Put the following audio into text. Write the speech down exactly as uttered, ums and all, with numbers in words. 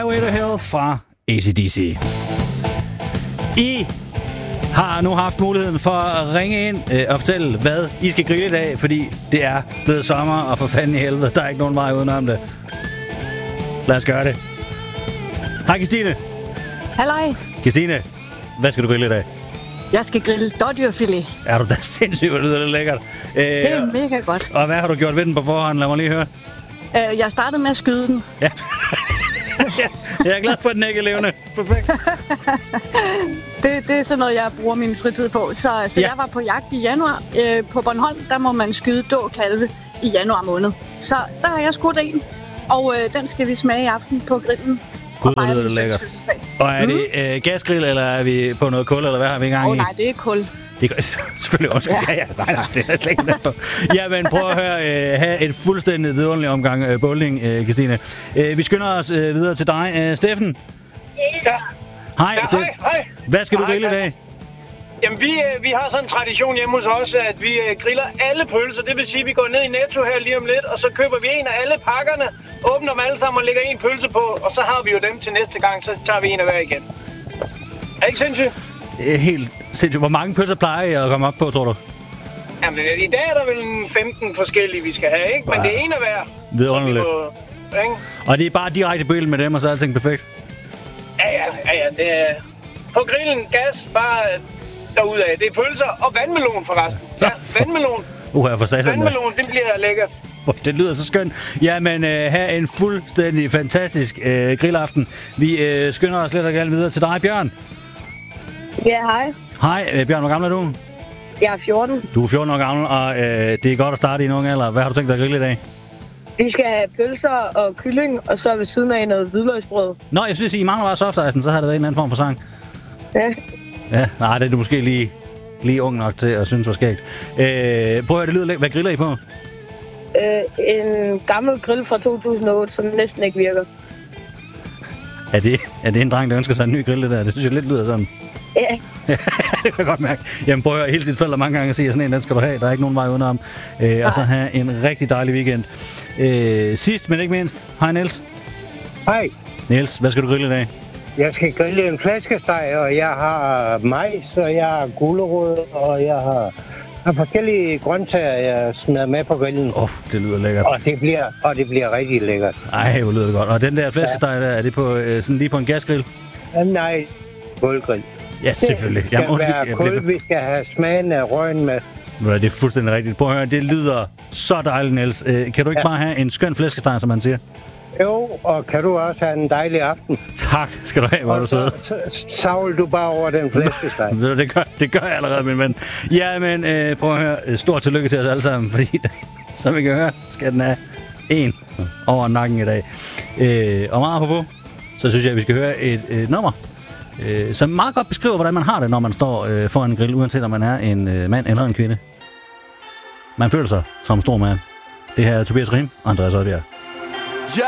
Stairway to Hell fra A C D C. I har nu haft muligheden for at ringe ind øh, og fortælle, hvad I skal grille i dag, fordi det er blevet sommer, og for fanden i helvede, der er ikke nogen vej udenom det. Lad os gøre det. Hej Christine. Halløj. Christine, hvad skal du grille i dag? Jeg skal grille dådyrfilet. Er du da sindssygt, det lyder lidt lækkert. Øh, Det er mega godt. Og hvad har du gjort ved den på forhånd? Lad mig lige høre. Uh, jeg startede med at skyde den. Ja. Jeg er glad for, at den ikke er levende. Perfekt. det, det er sådan noget, jeg bruger min fritid på. Så, så Ja. jeg var på jagt i januar. Uh, på Bornholm, der må man skyde dåkalve i januar måned. Så der har jeg skudt en. Og uh, den skal vi smage i aften på grillen. Gud, det lyder det lækkert. Og er Mm. det øh, gasgrill, eller er vi på noget kul, eller hvad har vi i gang i? Åh oh, nej, det er kul. Det er selvfølgelig også. Ja, ja, nej, nej, det er slet ikke noget på. Ja, men prøv at høre, øh, have et fuldstændig vidunderlig omgang øh, bowling, øh, Christine. Øh, vi skynder os øh, videre til dig, øh, Steffen. Ja. Hej, Ja, Steffen. hej, hej. Hvad skal du Hej, grille i hej. dag? Jamen, vi, øh, vi har sådan en tradition hjemme hos os, at vi øh, griller alle pølser. Det vil sige, at vi går ned i Netto her lige om lidt, og så køber vi en af alle pakkerne, åbner dem alle sammen og lægger en pølse på, og så har vi jo dem til næste gang, så tager vi en af hver igen. Er ikke sindssygt? Øh, helt sindssygt. Hvor mange pølser plejer I at komme op på, tror du? Jamen, i dag er der vel en femten forskellige, vi skal have, ikke? Men Wow. det er en af hver. Vidunderligt. Så vi må- ikke? Og det er bare direkte på ilden med dem, og så er alting perfekt. Ja, ja, ja, ja. Det er på grillen, gas, bare øh, derudad. Det er pølser og vandmelon forresten. Ja, vandmelon. Uha, for satan. Vandmelon, det bliver lækkert. Det lyder så skønt. Jamen, øh, have en fuldstændig fantastisk øh, grillaften. Vi øh, skynder os lidt og gerne videre til dig, Bjørn. Ja, hej. Hej, øh, Bjørn. Hvor gammel er du? Jeg er fjorten. Du er fjorten år gammel, og øh, det er godt at starte i en ung alder. Hvad har du tænkt dig at grille i dag? Vi skal have pølser og kylling, og så ved siden af noget hvidløgsbrød. Nå, jeg synes, I mangler bare softicen, så har det været en eller anden form for sang. Ja. Ja, nej, det er du måske lige, lige ung nok til at synes var skægt. Øh, prøv at høre, det lyder lækkert. Hvad griller I på? Øh, en gammel grill fra to tusind og otte, som næsten ikke virker. Er det, er det en dreng, der ønsker sig en ny grill, det der? Det synes jeg lidt lyder sådan. Ja. Det kan jeg godt mærke. Jamen prøv at høre, hele dit forældre mange gange siger, sådan en, den skal du have. Der er ikke nogen vej udenom. Øh, og så have en rigtig dejlig weekend. Øh, sidst, men ikke mindst, hej Niels. Hej, Niels, hvad skal du grille i dag? jeg skal grille en flæskesteg, og jeg har majs, og jeg har gulerod, og jeg har, har forskellige grøntsager, jeg smider med på grillen. Åh, oh, det lyder lækkert. Og det bliver, og det bliver rigtig lækkert. Ej, hvor lyder det godt. Og den der flæskesteg der, er det på, øh, sådan lige på en gasgrill? Ja, nej, kulgrill. Ja, selvfølgelig. Det skal Jamen, undskyld, være jeg kul, bliver- vi skal have smagen af røgen med. Ved du, det er fuldstændig rigtigt. Prøv at høre, det lyder så dejligt, Niels. Øh, kan du ikke Ja. bare have en skøn flæskesteg, som man siger? Jo, og kan du også have en dejlig aften? Tak skal du have, hvor du Og sidder. så så savl du bare over den flæskesteg. Ved du, det gør, det gør jeg allerede, min ven. Ja, men øh, prøv at høre. Stort tillykke til os alle sammen, fordi som vi kan høre, skal den have en over nakken i dag. Øh, og meget apropos, så synes jeg, at vi skal høre et, et nummer, øh, som meget godt beskriver, hvordan man har det, når man står øh, foran en grill, uanset om man er en øh, mand eller en kvinde. Man føler sig som en stor mand. Det her er Tobias Rim og Andreas Oddbjerg.